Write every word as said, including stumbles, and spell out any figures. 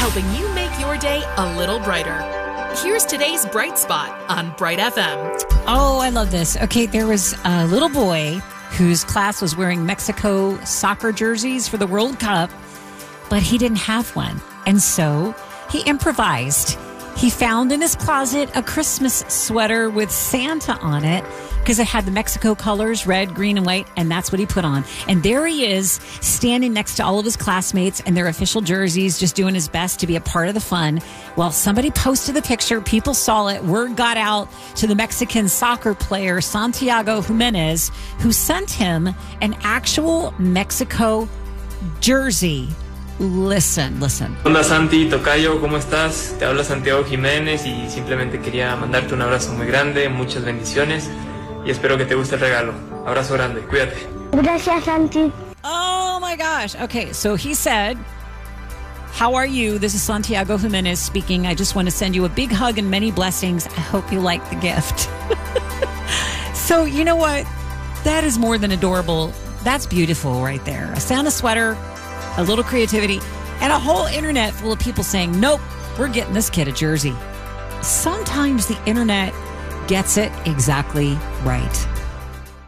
helping you make your day a little brighter. Here's today's Bright Spot on Bright F M. Oh, I love this. Okay, there was a little boy whose class was wearing Mexico soccer jerseys for the World Cup, but he didn't have one. And so he improvised. He found in his closet a Christmas sweater with Santa on it because it had the Mexico colors, red, green, and white, and that's what he put on. And there he is, standing next to all of his classmates in their official jerseys, just doing his best to be a part of the fun. Well, somebody posted the picture. People saw it. Word got out to the Mexican soccer player, Santiago Jimenez, who sent him an actual Mexico jersey. Listen, listen. Hola Santi, Tocayo, ¿cómo estás? Te habla Santiago Jiménez y simplemente quería mandarte un abrazo muy grande, muchas bendiciones y espero que te guste el regalo. Abrazo grande, cuídate. Gracias, Santi. Oh my gosh. Okay, so he said, how are you? This is Santiago Jimenez speaking. I just want to send you a big hug and many blessings. I hope you like the gift. So, you know what? That is more than adorable. That's beautiful right there. A Santa sweater, a little creativity, and a whole internet full of people saying, nope, we're getting this kid a jersey. Sometimes the internet gets it exactly right.